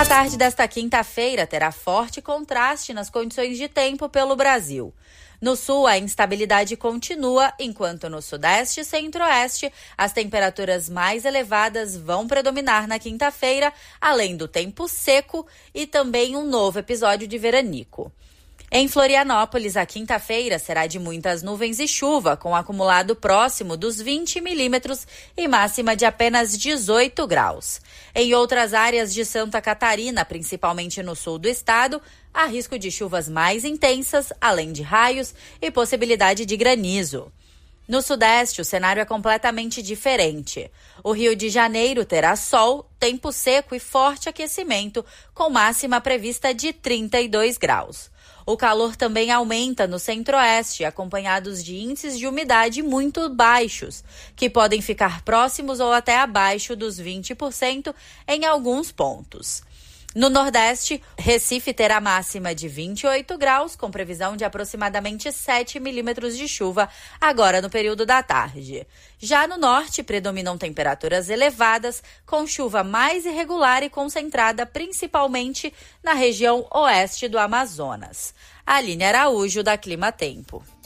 A tarde desta quinta-feira terá forte contraste nas condições de tempo pelo Brasil. No sul, a instabilidade continua, enquanto no sudeste e centro-oeste, as temperaturas mais elevadas vão predominar na quinta-feira, além do tempo seco e também um novo episódio de veranico. Em Florianópolis, a quinta-feira será de muitas nuvens e chuva, com acumulado próximo dos 20 milímetros e máxima de apenas 18 graus. Em outras áreas de Santa Catarina, principalmente no sul do estado, há risco de chuvas mais intensas, além de raios e possibilidade de granizo. No sudeste, o cenário é completamente diferente. O Rio de Janeiro terá sol, tempo seco e forte aquecimento, com máxima prevista de 32 graus. O calor também aumenta no centro-oeste, acompanhados de índices de umidade muito baixos, que podem ficar próximos ou até abaixo dos 20% em alguns pontos. No Nordeste, Recife terá máxima de 28 graus, com previsão de aproximadamente 7 milímetros de chuva, agora no período da tarde. Já no Norte, predominam temperaturas elevadas, com chuva mais irregular e concentrada principalmente na região oeste do Amazonas. Aline Araújo, da Clima Tempo.